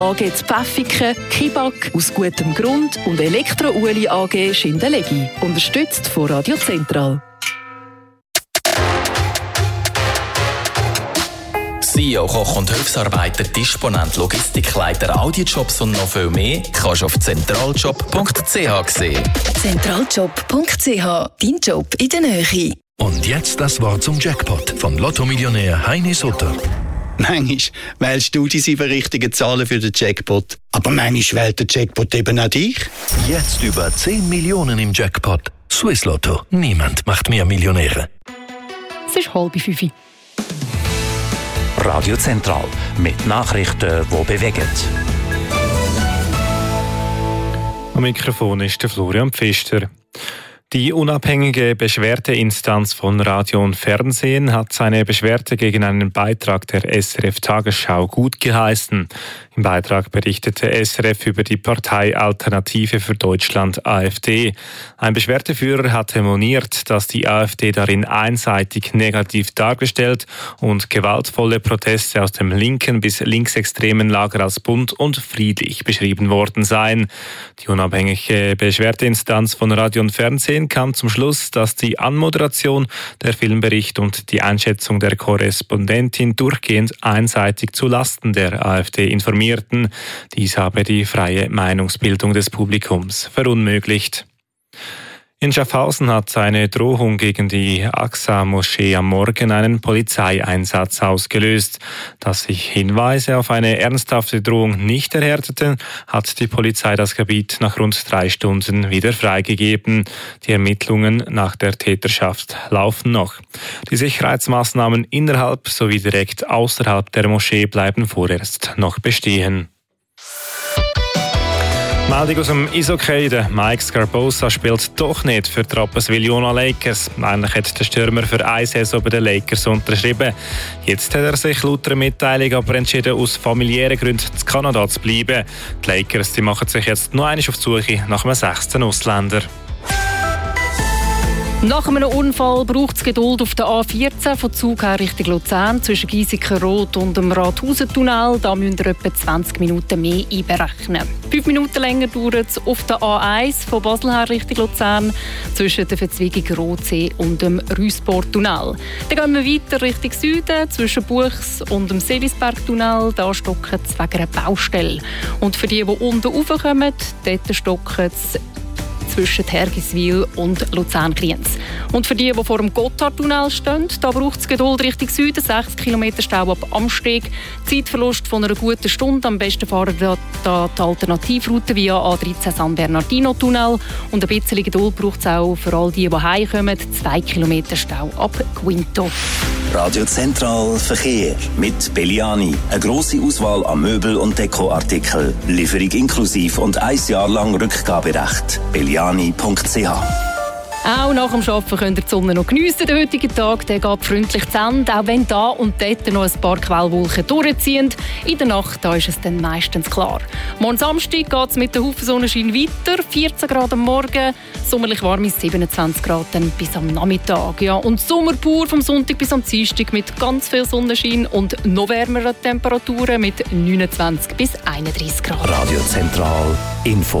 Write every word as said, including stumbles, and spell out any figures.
A G Pfäffiken, Kibak aus gutem Grund und Elektro-Ueli A G Schindelegi. Unterstützt von Radio Zentral. C E O, Koch und Hilfsarbeiter, Disponent, Logistikleiter, Audiojobs und noch viel mehr kannst du auf zentraljob punkt c h sehen. zentraljob punkt c h, dein Job in der Nähe. Und jetzt das Wort zum Jackpot vom Lotto-Millionär Heini Sutter. Manchmal wählst du die sieben richtigen Zahlen für den Jackpot. Aber manchmal wählt der Jackpot eben auch dich. Jetzt über zehn Millionen im Jackpot. Swiss Lotto. Niemand macht mehr Millionäre. Es ist halb fünf. Radio Zentral mit Nachrichten, die bewegen. Am Mikrofon ist der Florian Pfister. Die unabhängige Beschwerdeinstanz von Radio und Fernsehen hat seine Beschwerde gegen einen Beitrag der S R F Tagesschau gut geheißen. Im Beitrag berichtete S R F über die Partei Alternative für Deutschland A f D. Ein Beschwerdeführer hatte moniert, dass die A f D darin einseitig negativ dargestellt und gewaltvolle Proteste aus dem linken bis linksextremen Lager als bunt und friedlich beschrieben worden seien. Die unabhängige Beschwerdeinstanz von Radio und Fernsehen kam zum Schluss, dass die Anmoderation, der Filmbericht und die Einschätzung der Korrespondentin durchgehend einseitig zu Lasten der A f D informierten. Dies habe die freie Meinungsbildung des Publikums verunmöglicht. In Schaffhausen hat eine Drohung gegen die Aqsa-Moschee am Morgen einen Polizeieinsatz ausgelöst. Dass sich Hinweise auf eine ernsthafte Drohung nicht erhärteten, hat die Polizei das Gebiet nach rund drei Stunden wieder freigegeben. Die Ermittlungen nach der Täterschaft laufen noch. Die Sicherheitsmaßnahmen innerhalb sowie direkt außerhalb der Moschee bleiben vorerst noch bestehen. Meldung aus dem Eishockey. Der Mike Scarbosa spielt doch nicht für die Rapperswil-Jona Lakers. Eigentlich hat der Stürmer für eine Saison bei den Lakers unterschrieben. Jetzt hat er sich laut der Mitteilung aber entschieden, aus familiären Gründen in Kanada zu bleiben. Die Lakers die machen sich jetzt noch einmal auf die Suche nach einem sechsten Ausländer. Nach einem Unfall braucht es Geduld auf der A vierzehn von Zug her Richtung Luzern zwischen Giesiken-Rot und dem Rathausen-Tunnel. Da müsst ihr etwa zwanzig Minuten mehr einberechnen. Fünf Minuten länger dauert es auf der A eins von Basel her Richtung Luzern zwischen der Verzweigung Rotsee und dem Rüssport-Tunnel. Dann gehen wir weiter Richtung Süden zwischen Buchs und dem Seelisberg-Tunnel. Da stocken es wegen einer Baustelle. Und für die, die unten raufkommen, dort stocken es zwischen Hergiswil und Luzern-Kriens. Und für die, die vor dem Gotthardtunnel stehen, da braucht es Geduld Richtung Süden, sechs Kilometer Stau ab Amsteg, Zeitverlust von einer guten Stunde, am besten fahren da die Alternativroute via A dreizehn San Bernardino-Tunnel und ein bisschen Geduld braucht es auch für all die, die heimkommen, zwei Kilometer Stau ab Quinto. Radio Zentral Verkehr mit Belliani. Eine grosse Auswahl an Möbel- und Dekoartikeln. Lieferung inklusiv und ein Jahr lang Rückgaberecht. belliani punkt c h. Auch nach dem Arbeiten könnt ihr die Sonne noch geniessen. Der heutige Tag der geht freundlich zu Ende, auch wenn da und dort noch ein paar Quellwolken durchziehen. In der Nacht da ist es dann meistens klar. Morgen Samstag geht es mit der Haufen Sonnenschein weiter. vierzehn Grad am Morgen, sommerlich warm ist siebenundzwanzig Grad dann bis am Nachmittag. Ja, und Sommer pur vom Sonntag bis am Dienstag mit ganz viel Sonnenschein und noch wärmeren Temperaturen mit neunundzwanzig bis einunddreißig Grad. Radio Zentral Info.